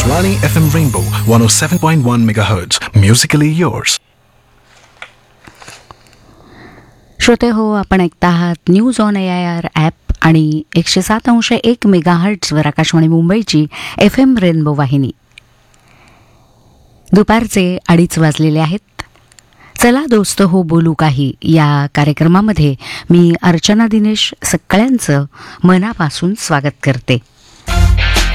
Akashvani FM Rainbow 107.1 MHz. Musically yours. श्रोते हो, आपण ऐकता आहात न्यूज ऑन AIR ॲप आणि 107.1 मेगाहर्ट्झवर आकाशवाणी मुंबईची FM रेनबो वाहिनी. दुपारचे 2:30 वाजलेले आहेत. चला दोस्त हो बोलू काही या कार्यक्रमामध्ये मी अर्चना दिनेश सगळ्यांचं मनापासून स्वागत करते.